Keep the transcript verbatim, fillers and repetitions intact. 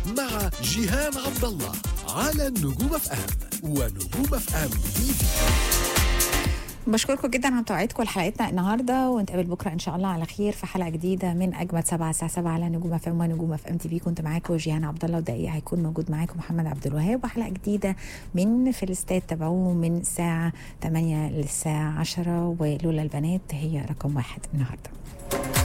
مع جيهان عبد الله على النجوم اف ام ونجوم اف ام تي في. بشكركم جدا على متابعتكم لحلقتنا النهارده، ونتقابل بكره ان شاء الله على خير في حلقه جديده من اجمد سبعة الساعه سبعة على نجوم اف ام ونجوم اف ام تي في. كنت معاكم جيهان عبد الله، ودقيقه هيكون موجود معاكم محمد عبد الوهاب، وحلقه جديده من في الاستاد. تابعوه من الساعه ثمانية للساعه عشرة، ولولا البنات هي رقم واحد النهارده.